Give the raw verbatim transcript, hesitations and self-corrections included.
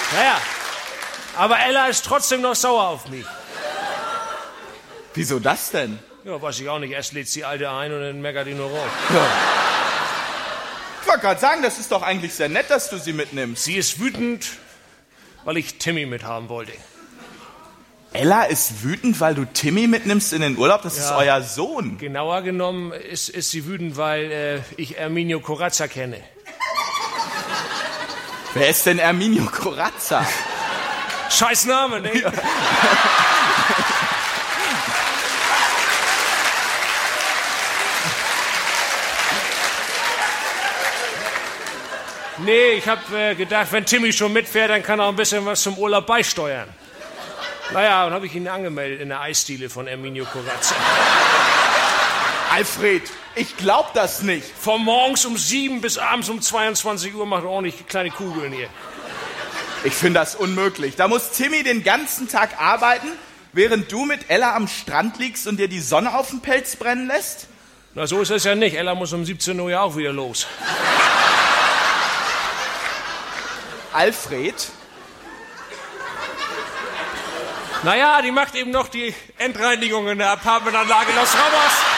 Naja, aber Ella ist trotzdem noch sauer auf mich. Wieso das denn? Ja, weiß ich auch nicht. Erst lädt sie Alte ein und dann meckert die nur rum. Ja. Ich wollte gerade sagen, das ist doch eigentlich sehr nett, dass du sie mitnimmst. Sie ist wütend, weil ich Timmy mithaben wollte. Ella ist wütend, weil du Timmy mitnimmst in den Urlaub? Das Ja. ist euer Sohn. Genauer genommen ist, ist sie wütend, weil äh, ich Erminio Corazza kenne. Wer ist denn Erminio Corazza? Scheiß Name, ne? Ja. Nee, ich hab äh, gedacht, wenn Timmy schon mitfährt, dann kann er auch ein bisschen was zum Urlaub beisteuern. Naja, dann habe ich ihn angemeldet in der Eisdiele von Erminio Corazza. Alfred, ich glaub das nicht. Von morgens um sieben bis abends um zweiundzwanzig Uhr macht er ordentlich kleine Kugeln hier. Ich finde das unmöglich. Da muss Timmy den ganzen Tag arbeiten, während du mit Ella am Strand liegst und dir die Sonne auf den Pelz brennen lässt? Na, so ist es ja nicht. Ella muss um siebzehn Uhr ja auch wieder los. Alfred? Naja, die macht eben noch die Endreinigung in der Apartmentanlage Los Ramos.